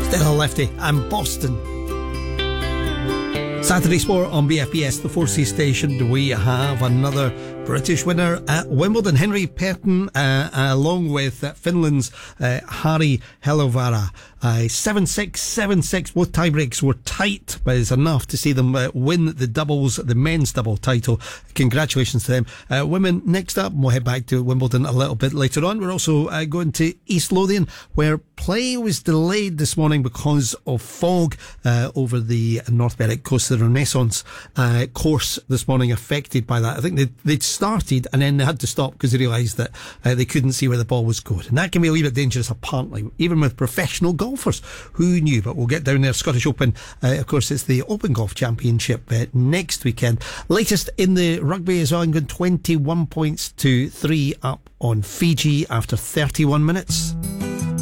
Still Lefty and Boston. Saturday Sport on BFBS, the 4C station. We have another British winner at Wimbledon, Henry Perton, along with Finland's Harri Helovara. 7-6, 7-6. Both tiebreaks were tight, but it's enough to see them win the doubles, the men's double title. Congratulations to them. Women next up. We'll head back to Wimbledon a little bit later on. We're also going to East Lothian, where play was delayed this morning because of fog over the North Berwick Coast of the Renaissance course this morning, affected by that. I think they'd started and then they had to stop because they realised that they couldn't see where the ball was going, and that can be a wee bit dangerous apparently, even with professional golfers. Who knew? But we'll get down there. Scottish Open, of course, it's the Open Golf Championship next weekend. Latest in the rugby as well, England 21 points to 3 up on Fiji after 31 minutes.